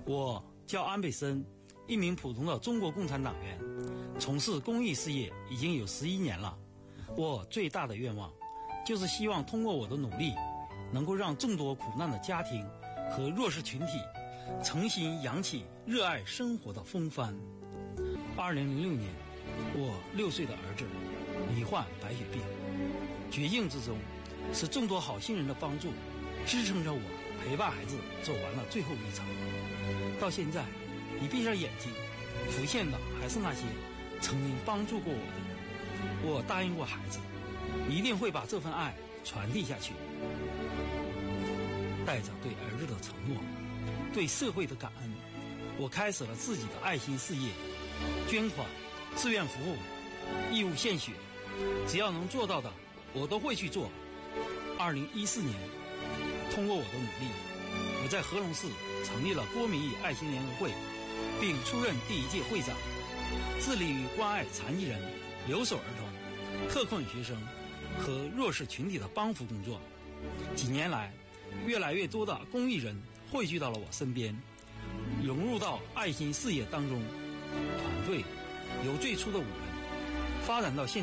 我叫安北森，一名普通的中国共产党员，从事公益事业已经有11年了。我最大的愿望就是希望通过我的努力，能够让众多苦难的家庭和弱势群体重新扬起热爱生活的风帆。2006年，我6岁的儿子罹患白血病，绝境之中是众多好心人的帮助支撑着我陪伴孩子走完了最后一程。到现在，一闭上眼睛，浮现的还是那些曾经帮助过我的人。我答应过孩子，一定会把这份爱传递下去。带着对儿子的承诺，对社会的感恩，我开始了自己的爱心事业，捐款、志愿服务、义务献血，只要能做到的，我都会去做。2014年，通过我的努力，我在和龙市成立了郭明义爱心联合会，并出任第1届会长，致力于关爱残疾人、留守儿童、特困学生和弱势群体的帮扶工作。几年来，越来越多的公益人汇聚到了我身边，融入到爱心事业当中。团队由最初的5人发展到现在